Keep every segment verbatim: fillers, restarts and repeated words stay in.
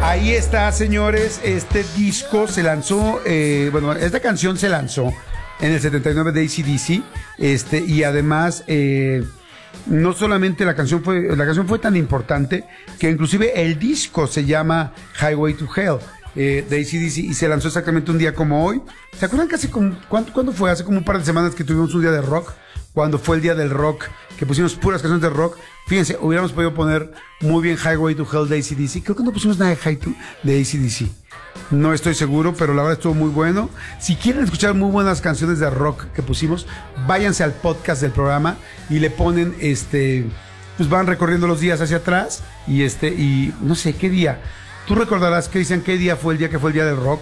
Ahí está, señores. Este disco se lanzó, eh, bueno, esta canción se lanzó en el setenta y nueve de A C D C, este, y además, eh, no solamente la canción fue, la canción fue tan importante que inclusive el disco se llama Highway to Hell, eh, de A C D C, y se lanzó exactamente un día como hoy. ¿Se acuerdan que hace como, ¿cuánto, cuándo fue? Hace como un par de semanas que tuvimos un día de rock, cuando fue el día del rock, que pusimos puras canciones de rock. Fíjense, hubiéramos podido poner muy bien Highway to Hell de A C D C. Creo que no pusimos nada de, High to, de A C D C. No estoy seguro, pero la verdad estuvo muy bueno. Si quieren escuchar muy buenas canciones de rock que pusimos, váyanse al podcast del programa y le ponen, este, pues van recorriendo los días hacia atrás y este, y no sé, ¿qué día? Tú recordarás, Cristian, ¿qué día fue el día que fue el día del rock?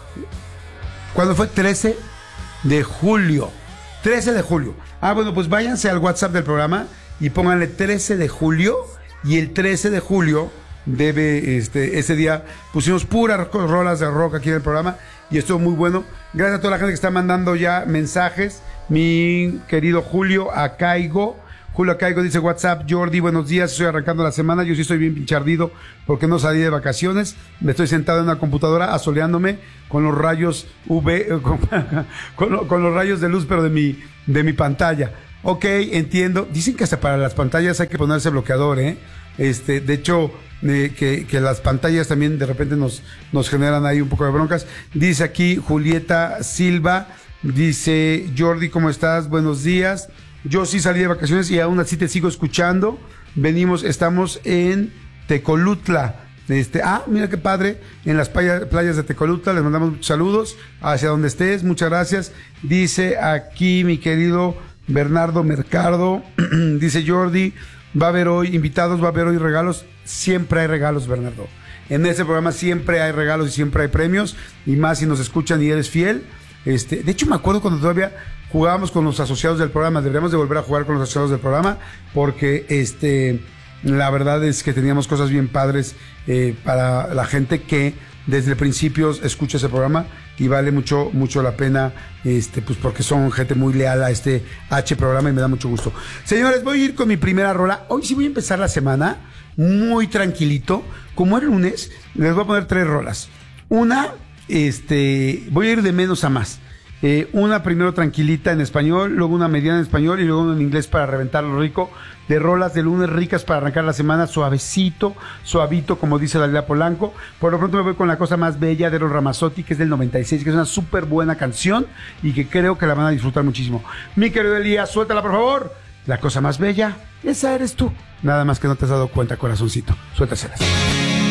¿Cuándo fue? trece de julio. trece de julio. Ah, bueno, pues váyanse al WhatsApp del programa y pónganle trece de julio, y el trece de julio debe, este, ese día pusimos puras rolas de rock aquí en el programa y estuvo muy bueno. Gracias a toda la gente que está mandando ya mensajes. Mi querido Julio Acaigo, Julio Acaigo dice: WhatsApp, Jordi, buenos días, estoy arrancando la semana, yo sí estoy bien pinchardido porque no salí de vacaciones, me estoy sentado en una computadora asoleándome con los rayos U V, con, con, con los rayos de luz, pero de mi, de mi pantalla. Ok, entiendo. Dicen que hasta para las pantallas hay que ponerse bloqueador, ¿eh? Este, de hecho, eh, que, que las pantallas también de repente nos, nos generan ahí un poco de broncas. Dice aquí Julieta Silva, dice: Jordi, ¿cómo estás? Buenos días. Yo sí salí de vacaciones y aún así te sigo escuchando. Venimos, estamos en Tecolutla. Este, ah, mira qué padre, en las playas, playas de Tecolutla, les mandamos muchos saludos, hacia donde estés, muchas gracias. Dice aquí mi querido Bernardo Mercado, dice: Jordi, va a haber hoy invitados, va a haber hoy regalos. Siempre hay regalos, Bernardo. En este programa siempre hay regalos y siempre hay premios, y más si nos escuchan y eres fiel. Este, de hecho, me acuerdo cuando todavía jugábamos con los asociados del programa. Deberíamos de volver a jugar con los asociados del programa, porque este, la verdad es que teníamos cosas bien padres eh, para la gente que desde el principio escucha ese programa, y vale mucho, mucho la pena, este, pues porque son gente muy leal a este H programa y me da mucho gusto. Señores, voy a ir con mi primera rola. Hoy sí voy a empezar la semana muy tranquilito. Como es lunes, les voy a poner tres rolas. Una, este, voy a ir de menos a más. Eh, una primero tranquilita en español, luego una mediana en español y luego una en inglés para reventarlo rico, de rolas de lunes ricas para arrancar la semana, suavecito, suavito, como dice Dalila Polanco. Por lo pronto me voy con La Cosa Más Bella de Eros Ramazzotti, que es del noventa y seis, que es una súper buena canción y que creo que la van a disfrutar muchísimo. Mi querido Elías, suéltala por favor. La Cosa Más Bella, esa eres tú. Nada más que no te has dado cuenta, corazoncito. Suéltaselas.